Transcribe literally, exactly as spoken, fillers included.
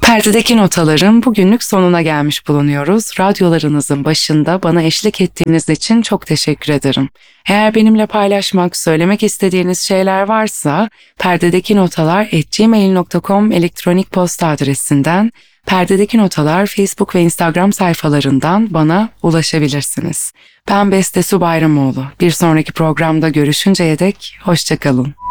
Perdedeki notaların bugünlük sonuna gelmiş bulunuyoruz. Radyolarınızın başında bana eşlik ettiğiniz için çok teşekkür ederim. Eğer benimle paylaşmak, söylemek istediğiniz şeyler varsa perdedeki notalar at gmail nokta com elektronik posta adresinden, Perdedeki Notalar Facebook ve Instagram sayfalarından bana ulaşabilirsiniz. Ben Beste Su Bayramoğlu. Bir sonraki programda görüşünceye dek hoşça kalın.